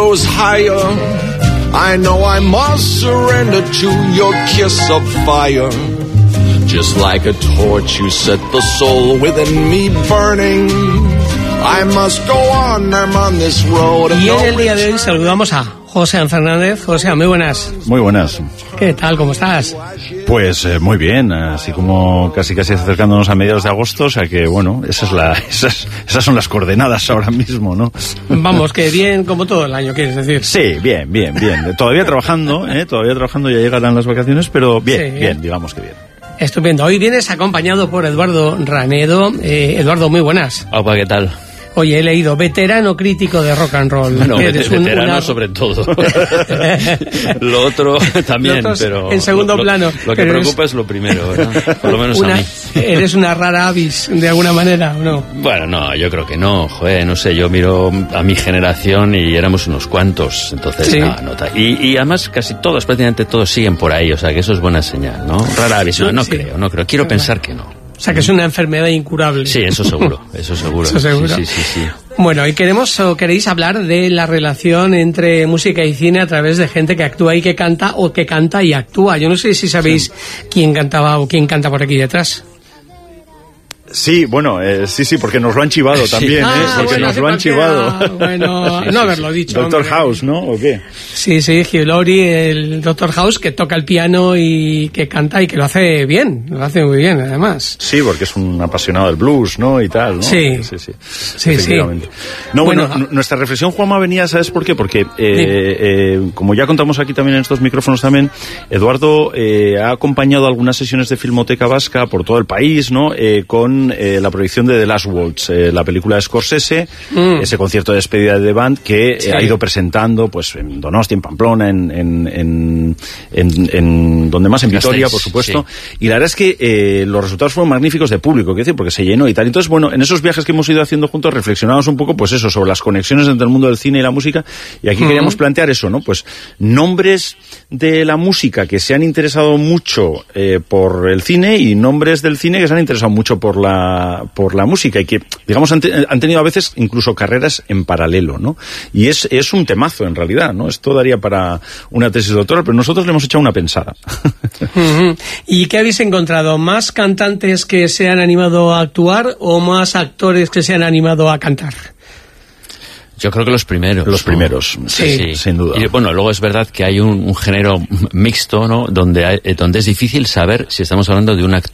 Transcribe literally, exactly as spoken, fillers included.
I know I must surrender to your kiss of fire. Just like a torch you set the soul within me burning. I must go on, I'm on this road. Y en el día de hoy saludamos a José Fernández. José, muy buenas. Muy buenas. ¿Qué tal? ¿Cómo estás? Pues eh, muy bien, así como casi casi acercándonos a mediados de agosto, o sea que bueno, esa es la, esas, esas son las coordenadas ahora mismo, ¿no? Vamos, que bien como todo el año, ¿quieres decir? Sí, bien, bien, bien. Todavía trabajando, ¿eh? Todavía trabajando, ya llegarán las vacaciones, pero bien, sí. bien, digamos que bien. Estupendo. Hoy vienes acompañado por Eduardo Ranedo. Eh, Eduardo, muy buenas. Opa, ¿qué tal? Oye, he leído veterano crítico de rock and roll. Bueno, Eres veterano un, una... sobre todo. Lo otro también, Lo otro pero... en segundo lo, plano. Lo, lo que preocupa es lo primero, ¿verdad? Por lo menos una, a mí. ¿Eres una rara avis, de alguna manera, o no? Bueno, no, yo creo que no, joder, no sé, yo miro a mi generación y éramos unos cuantos, entonces, sí. no, no, y, y además casi todos, prácticamente todos siguen por ahí, o sea, que eso es buena señal, ¿no? Rara avis, no, no sí. creo, no creo, quiero pensar que no. O sea, que es una enfermedad incurable. Sí, eso seguro, eso seguro. Eso seguro. Sí, sí, sí, sí. Bueno, y queremos o queréis hablar de la relación entre música y cine a través de gente que actúa y que canta, o que canta y actúa. Yo no sé si sabéis sí. quién cantaba o quién canta por aquí detrás. Sí, bueno, eh, sí, sí, porque nos lo han chivado también, sí. ah, ¿eh? Porque bueno, nos lo han chivado. Bueno, sí, no sí, haberlo sí. dicho. Doctor hombre. House, ¿no? ¿O qué? Sí, sí, Hugh Laurie, el Doctor House, que toca el piano y que canta y que lo hace bien, lo hace muy bien, además. Sí, porque es un apasionado del blues, ¿no? Y tal, ¿no? Sí, sí, sí. sí, sí. No, bueno, bueno nuestra reflexión, Juanma, venía, ¿sabes por qué? Porque, eh, eh, como ya contamos aquí también en estos micrófonos también, Eduardo eh, ha acompañado algunas sesiones de Filmoteca Vasca por todo el país, ¿no? Eh, con eh, la proyección de The Last Waltz, eh, la película de Scorsese, mm. ese concierto de despedida de The Band que sí. eh, ha ido presentando pues en Donostia, en Pamplona, en, en, en, en, en donde más, en Vitoria, por supuesto, sí. y la verdad es que eh, los resultados fueron magníficos de público, quiero decir, porque se llenó y tal. Entonces, bueno, en esos viajes que hemos ido haciendo juntos reflexionamos un poco, pues eso, sobre las conexiones entre el mundo del cine y la música, y aquí mm. queríamos plantear eso, ¿no? Pues nombres de la música que se han interesado mucho eh, por el cine, y nombres del cine que se han interesado mucho por la por la música, y que, digamos, han, te, han tenido a veces incluso carreras en paralelo, ¿no? Y es, es un temazo, en realidad, ¿no? Esto daría para una tesis doctoral, pero nosotros le hemos echado una pensada. Uh-huh. ¿Y qué habéis encontrado? ¿Más cantantes que se han animado a actuar o más actores que se han animado a cantar? Yo creo que los primeros. Los primeros, ¿no? sí, sí, sin duda. Y bueno, luego es verdad que hay un, un género mixto, ¿no? Donde, hay, donde es difícil saber si estamos hablando de un actor